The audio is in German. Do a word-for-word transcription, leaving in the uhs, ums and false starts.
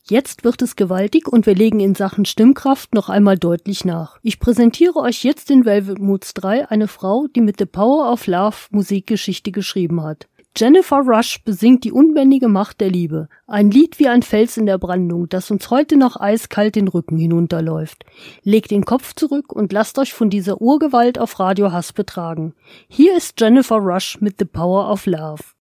Jetzt wird es gewaltig und wir legen in Sachen Stimmkraft noch einmal deutlich nach. Ich präsentiere euch jetzt in Velvet Moods drei eine Frau, die mit The Power of Love Musikgeschichte geschrieben hat. Jennifer Rush besingt die unbändige Macht der Liebe. Ein Lied wie ein Fels in der Brandung, das uns heute noch eiskalt den Rücken hinunterläuft. Legt den Kopf zurück und lasst euch von dieser Urgewalt auf Radio Hass betragen. Hier ist Jennifer Rush mit The Power of Love.